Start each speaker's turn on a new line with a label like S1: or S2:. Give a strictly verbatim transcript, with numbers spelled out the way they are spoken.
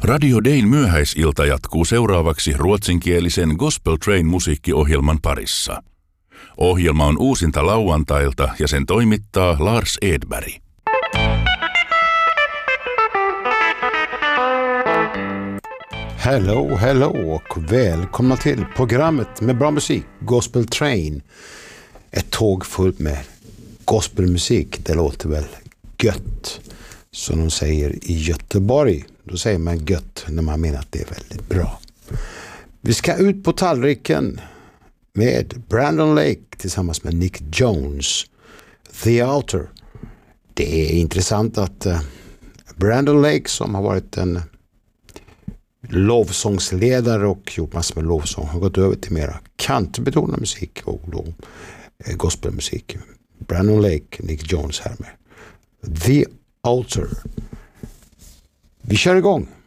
S1: Radio Dayn myöhäisilta jatkuu seuraavaksi ruotsinkielisen Gospel Train musiikkiohjelman parissa. Ohjelma on uusinta lauantailta ja sen toimittaa Lars Edberg.
S2: Hello, hello och välkomna till programmet med bra musik, Gospel Train. Ett tåg fullt med gospelmusik, det låter väl gött, som de säger i Göteborg. Då säger man gött när man menar att det är väldigt bra. Vi ska ut på tallriken med Brandon Lake tillsammans med Nick Jones, The Altar. Det är intressant att uh, Brandon Lake, som har varit en lovsångsledare och gjort massor med lovsång, har gått över till mera kantbetonad musik och då eh, gospelmusik. Brandon Lake, Nick Jones här med The Altar. Vi kör igång.